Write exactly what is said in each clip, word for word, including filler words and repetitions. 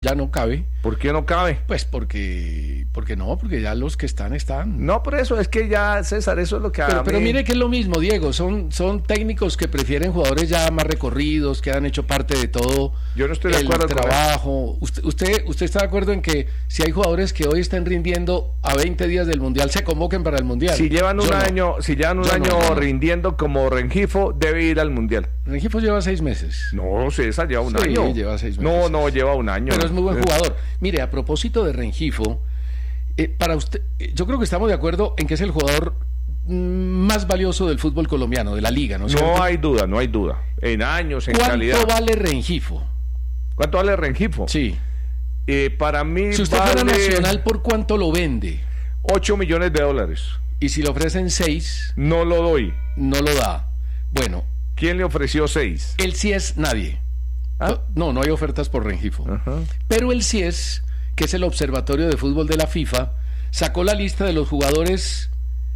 ya no cabe. ¿Por qué no cabe? Pues porque, porque no, porque ya los que están, están. No, por eso, es que ya, César, eso es lo que... Pero, a pero mí... mire que es lo mismo, Diego, son, son técnicos que prefieren jugadores ya más recorridos, que han hecho parte de todo. Yo no estoy de el acuerdo trabajo. Usted, usted, usted está de acuerdo en que si hay jugadores que hoy están rindiendo a veinte días del Mundial, se convoquen para el Mundial. Si llevan un Yo año, no. si llevan un Yo año no, no. rindiendo como Rengifo, debe ir al Mundial. Rengifo lleva seis meses. No, César, lleva un Sí, año. lleva seis meses. No, no, lleva un año. Pero es muy buen jugador. Mire, a propósito de Rengifo, eh, para usted, eh, yo creo que estamos de acuerdo en que es el jugador mm, más valioso del fútbol colombiano, de la liga, ¿no es cierto? No hay duda, no hay duda. En años, en ¿Cuánto calidad. vale Rengifo? ¿Cuánto vale Rengifo? Sí. Eh, para mí Si usted fuera vale Nacional, ¿por cuánto lo vende? ocho millones de dólares. Y si le ofrecen seis, No lo doy. no lo da. Bueno, ¿Quién le ofreció seis? el C I E S nadie. ¿Ah? No, no hay ofertas por Rengifo. Ajá. Pero el C I E S, que es el Observatorio de Fútbol de la FIFA, sacó la lista de los jugadores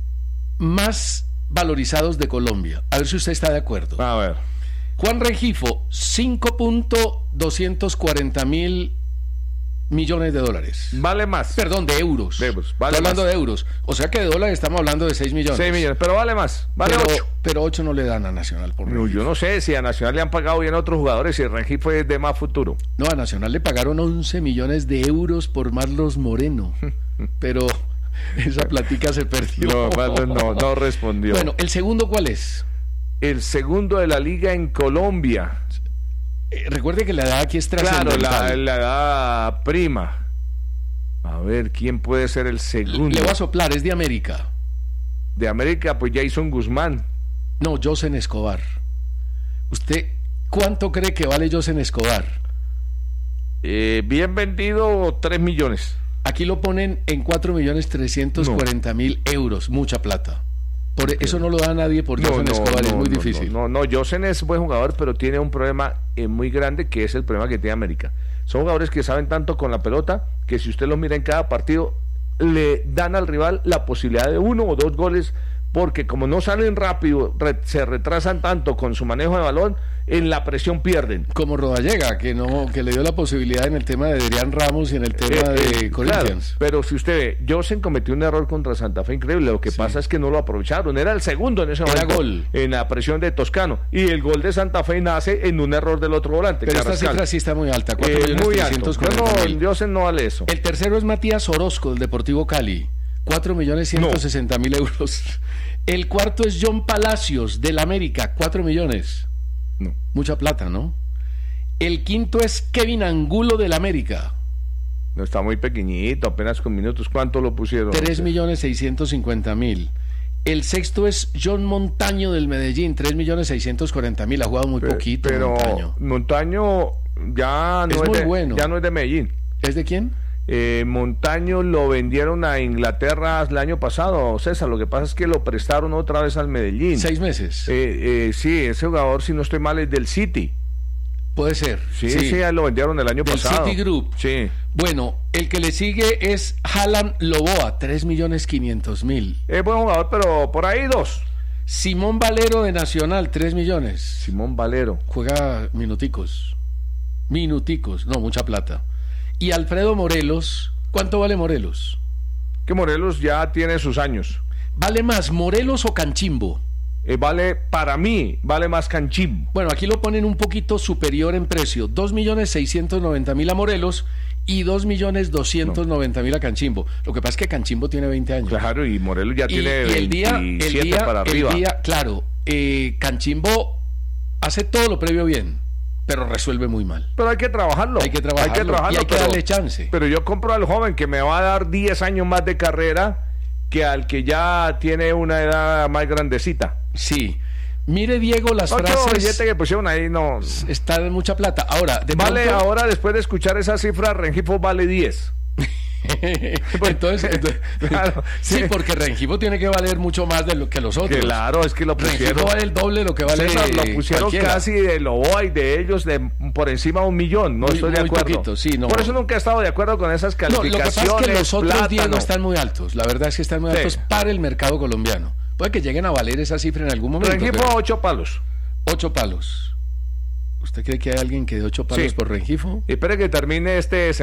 más valorizados de Colombia. A ver si usted está de acuerdo. A ver. Juan Rengifo, cinco punto doscientos cuarenta mil millones de dólares. Vale más. Perdón, de euros. De euros, vale Estoy hablando más. de euros. O sea que de dólares estamos hablando de seis millones. seis millones, pero vale más. Vale pero, ocho. pero ocho no le dan a Nacional por No, Rengifo. yo no sé si a Nacional le han pagado bien a otros jugadores y el Rengifo es de más futuro. No, a Nacional le pagaron once millones de euros por Marlos Moreno. Pero esa platica se perdió. No, Marlos no, no respondió. Bueno, ¿el segundo cuál es? El segundo de la liga en Colombia. Eh, recuerde que la edad aquí es Claro, trascendental. la, la edad prima. A ver, ¿quién puede ser el segundo? Le voy a soplar, es de América. De América, pues Jason Guzmán. No, Josen Escobar. ¿Usted cuánto cree que vale Josen Escobar? Eh, bien vendido, tres millones. Aquí lo ponen en cuatro millones trescientos cuarenta mil euros, mucha plata. Por Okay. eso no lo da nadie por Josen Escobar, es muy no, difícil. No, no, no, Josen es buen jugador, pero tiene un problema eh, muy grande, que es el problema que tiene América. Son jugadores que saben tanto con la pelota, que si usted los mira en cada partido, le dan al rival la posibilidad de uno o dos goles, porque como no salen rápido, re, se retrasan tanto con su manejo de balón, en la presión pierden. Como Rodallega, que no, que le dio la posibilidad en el tema de Adrián Ramos y en el tema Eh, de eh, Corinthians. claro, pero si usted ve, Josen cometió un error contra Santa Fe increíble. Lo que Sí. pasa es que no lo aprovecharon. Era el segundo en ese Era momento. gol. En la presión de Toscano. Y el gol de Santa Fe nace en un error del otro volante. Pero esta Carrascal. cifra sí está muy alta, Eh, cuatro millones muy alto. trescientos Yo cuarenta mil. no, Josen no vale eso. El tercero es Matías Orozco, del Deportivo Cali, cuatro millones ciento sesenta mil euros. El cuarto es John Palacios, del América, cuatro millones. No. Mucha plata, ¿no? El quinto es Kevin Angulo, del América, No, está muy pequeñito, apenas con minutos. ¿Cuánto lo pusieron? tres millones seiscientos cincuenta mil. El sexto es John Montaño, del Medellín, tres millones seiscientos cuarenta mil. Ha jugado muy Pe- poquito, Pero Montaño. Montaño ya no Es es, muy de, bueno. ya no es de Medellín. ¿Es de quién? Eh, Montaño lo vendieron a Inglaterra el año pasado, César. Lo que pasa es que lo prestaron otra vez al Medellín. Seis meses. Eh, eh, sí, ese jugador, si no estoy mal, es del City. Puede ser. Sí, sí, ya lo vendieron el año Del pasado. City Group. Sí. Bueno, el que le sigue es Haaland Loboa, tres millones quinientos mil. Es buen jugador, pero por ahí dos. Simón Valero, de Nacional, tres millones. Simón Valero. Juega minuticos. Minuticos, no, mucha plata. Y Alfredo Morelos, ¿cuánto vale Morelos? Que Morelos ya tiene sus años. ¿Vale más Morelos o Canchimbo? Eh, vale, para mí, vale más Canchimbo. Bueno, aquí lo ponen un poquito superior en precio, dos millones seiscientos noventa mil a Morelos y dos millones doscientos noventa mil a Canchimbo. Lo que pasa es que Canchimbo tiene veinte años. Claro, y Morelos ya y, tiene y el día, el veintisiete día, para el arriba. día, claro, eh, Canchimbo hace todo lo previo bien, pero resuelve muy mal. Pero hay que trabajarlo. Hay que trabajarlo, Hay que trabajarlo, y hay que pero- darle chance. Pero yo compro al joven que me va a dar diez años más de carrera que al que ya tiene una edad más grandecita. Sí. Mire, Diego, las Ocho frases billete que pusieron ahí no. están en mucha plata. Ahora, de Vale, pronto- ahora después de escuchar esa cifra, Rengifo vale diez. entonces, entonces- Claro, sí, sí. porque Rengifo tiene que valer mucho más de lo que los otros. Claro, es que lo pusieron. Rengifo vale el doble de lo que vale César, lo pusieron cualquiera. casi de Loboa y de ellos de por encima de un millón. No Muy- estoy de muy acuerdo. poquito, sí, no. Por eso nunca he estado de acuerdo con esas No, lo que calificaciones. pasa es que los otros plátano. Diego están muy altos. La verdad es que están muy Sí. altos para el mercado colombiano. Puede que lleguen a valer esa cifra en algún momento. Rengifo pero- ocho palos. Ocho palos. ¿Usted cree que hay alguien que dé ocho palos Sí. por Rengifo? Espere que termine este